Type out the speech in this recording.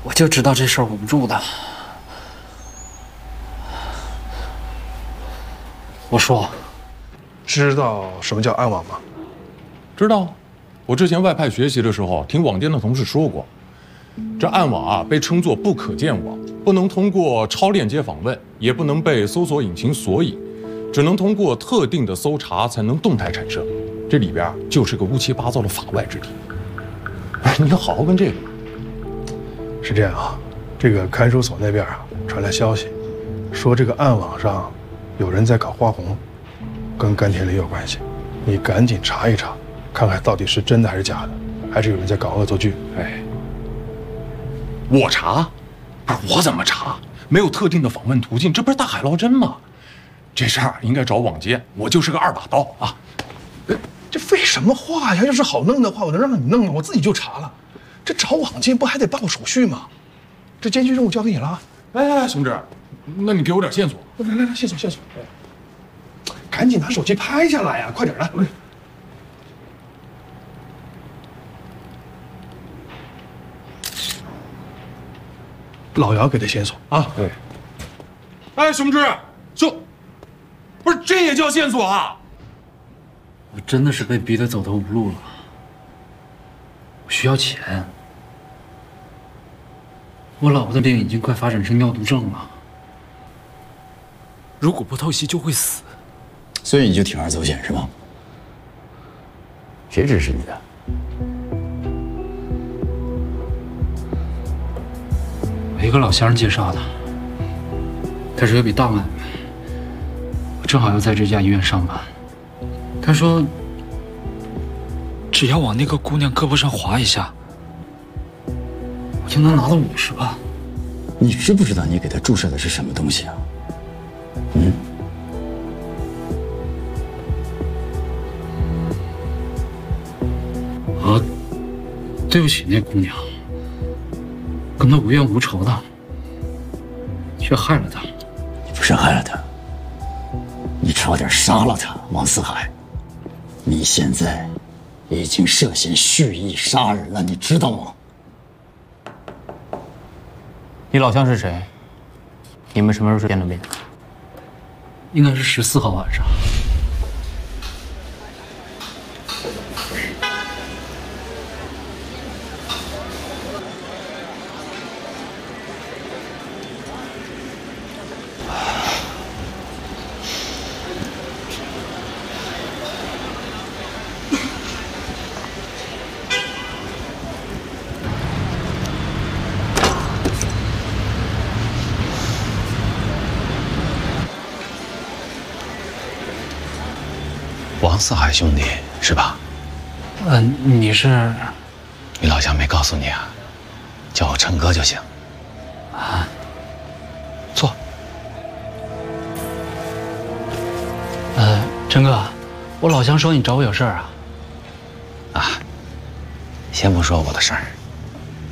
我就知道这事儿稳不住的。我说， 知道什么叫暗网吗？ 知道，我之前外派学习的时候，听网店的同事说过，这暗网啊被称作不可见网，不能通过超链接访问，也不能被搜索引擎索引，只能通过特定的搜查才能动态产生。这里边就是个乌七八糟的法外之地。哎，你要好好问这个。 是这样啊，这个看守所那边啊传来消息，说这个暗网上有人在搞花红，跟甘田里有关系，你赶紧查一查，看看到底是真的还是假的，还是有人在搞恶作剧。哎， 我查？不是我怎么查？没有特定的访问途径，这不是大海捞针吗？这事儿应该找网监，我就是个二把刀啊。 这废什么话呀？要是好弄的话，我能让你弄吗？我自己就查了。这找网监不还得办个手续吗？这艰巨任务交给你了。 哎，熊志，那你给我点线索。 来，线索。赶紧拿手机拍下来呀！快点来。老姚给的线索啊。 对。哎，熊志，不是这也叫线索啊？ 我真的是被逼得走投无路了。我需要钱。我老婆的病已经快发展成尿毒症了，如果不透析就会死。 所以你就铤而走险是吗？谁指使你的？ 我一个老乡介绍的。他说有笔大买卖，我正好要在这家医院上班。他说，只要往那个姑娘胳膊上划一下，我就能拿到50万。 你知不知道你给他注射的是什么东西啊？嗯？ 我对不起那姑娘，跟她无冤无仇的，却害了她。 你不是害了他，你差点杀了他，王四海。你现在已经涉嫌蓄意杀人了，你知道吗？ 你老乡是谁？你们什么时候见的面？ 应该是14号晚上。 王四海兄弟是吧？ 你是？ 你老乡没告诉你啊？叫我陈哥就行。 啊， 坐。 陈哥，我老乡说你找我有事儿啊？ 啊，先不说我的事儿。